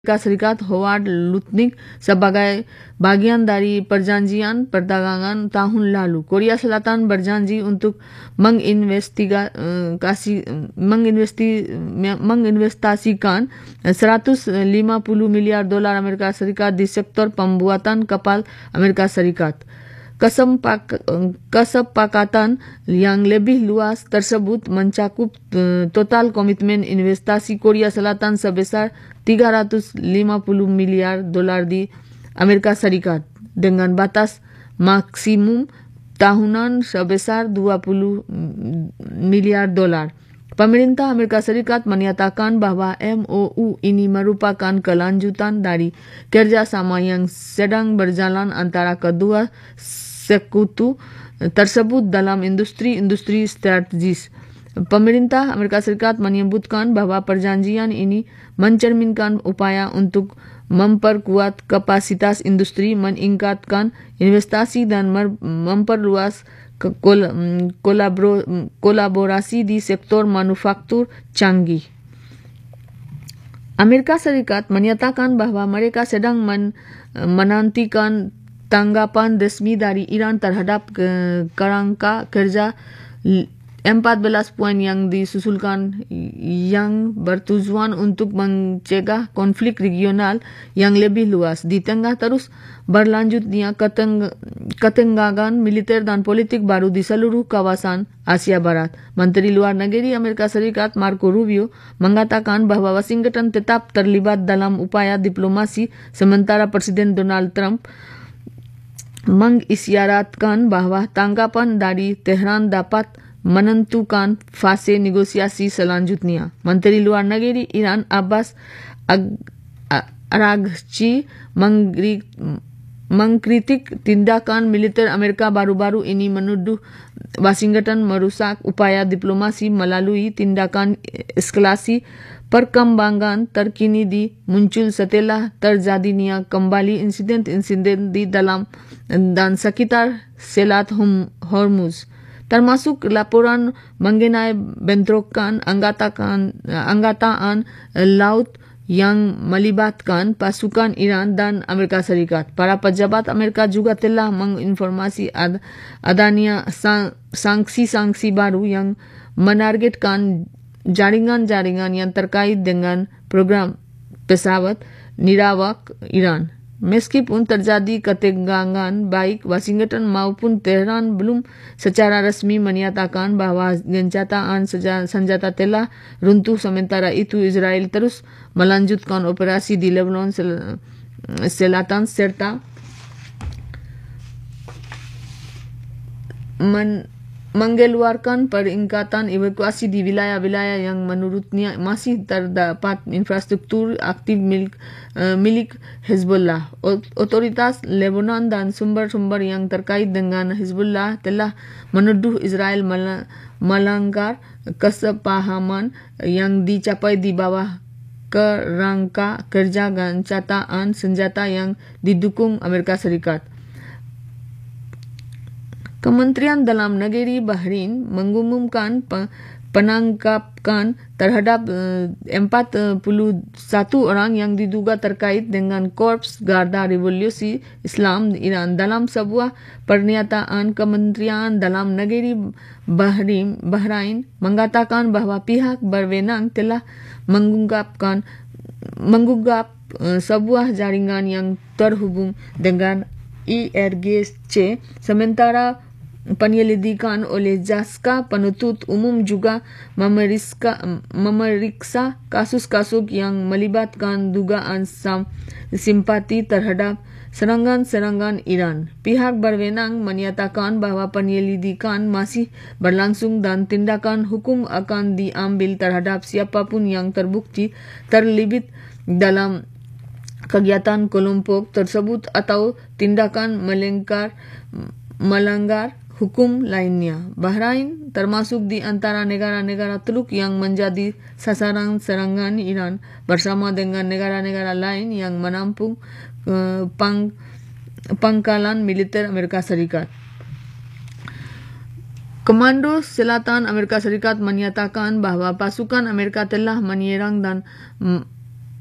Amerika Serikat Howard Lutnick sebagai bagian dari perjanjian perdagangan tahun lalu. Korea Selatan berjanji untuk menginvestasikan 150 miliar dolar Amerika Serikat di sektor pembuatan kapal Amerika Serikat. Kesepakatan yang lebih luas tersebut mencakup total komitmen investasi Korea Selatan sebesar 350 miliar dolar di Amerika Serikat dengan batas maksimum tahunan sebesar 20 miliar dolar. Pemerintah Amerika Serikat menyatakan bahwa MOU ini merupakan kelanjutan dari kerjasama yang sedang berjalan antara kedua sekutu tersebut dalam industri strategis. Pemerintah Amerika Serikat menyebutkan bahwa perjanjian ini mencerminkan upaya untuk memperkuat kapasitas industri, meningkatkan investasi dan memperluas kolaborasi di sektor manufaktur canggih. Amerika Serikat menyatakan bahwa mereka sedang menantikan tanggapan resmi dari Iran terhadap kerangka kerja 14 poin yang disusulkan yang bertujuan untuk mencegah konflik regional yang lebih luas. Di tengah terus berlanjutnya ketegangan militer dan politik baru di seluruh kawasan Asia Barat, Menteri Luar Negeri Amerika Serikat Marco Rubio mengatakan bahwa Washington tetap terlibat dalam upaya diplomasi sementara Presiden Donald Trump mengisyaratkan bahwa tanggapan dari Tehran dapat menentukan fase negosiasi selanjutnya. Menteri Luar Negeri Iran Abbas Araghchi mengkritik tindakan militer Amerika baru-baru ini, menuduh Washington merusak upaya diplomasi melalui tindakan eskalasi. Perkembangan terkini muncul setelah terjadinya kembali insiden-insiden di dalam dan sekitar Selat Hormuz, termasuk laporan mengenai bentrokan angkatan laut yang melibatkan pasukan Iran dan Amerika Serikat. Para pejabat Amerika juga telah menginformasi adanya sanksi-sanksi baru yang menargetkan jaringan-jaringan yang terkait dengan program pesawat nirawak Iran. Meskipun terjadi ketegangan, baik Washington maupun Tehran belum secara resmi menyatakan bahwa gencatan senjata telah runtuh. Sementara itu, Israel terus melanjutkan operasi di Lebanon Selatan serta mengeluarkan peringatan evakuasi di wilayah-wilayah yang menurutnya masih terdapat infrastruktur aktif milik Hezbollah. Otoritas Lebanon dan sumber-sumber yang terkait dengan Hezbollah telah menuduh Israel melanggar kesepahaman yang dicapai di bawah kerangka kerja gencatan senjata yang didukung Amerika Serikat. Kementerian Dalam Negeri Bahrain mengumumkan penangkapan terhadap 41 orang yang diduga terkait dengan Korps Garda Revolusi Islam Iran. Dalam sebuah pernyataan, Kementerian Dalam Negeri Bahrain mengatakan bahwa pihak berwenang telah menggugap sebuah jaringan yang terhubung dengan IRGC, sementara penyelidikan oleh Jaksa Penuntut Umum juga memeriksa kasus-kasus yang melibatkan dugaan simpati terhadap serangan-serangan Iran. Pihak berwenang menyatakan bahwa penyelidikan masih berlangsung dan tindakan hukum akan diambil terhadap siapapun yang terbukti terlibat dalam kegiatan kelompok tersebut atau tindakan melanggar hukum lainnya. Bahrain termasuk di antara negara-negara Teluk yang menjadi sasaran serangan Iran bersama dengan negara-negara lain yang menampung pangkalan militer Amerika Serikat. Komando Selatan Amerika Serikat menyatakan bahwa pasukan Amerika telah menyerang dan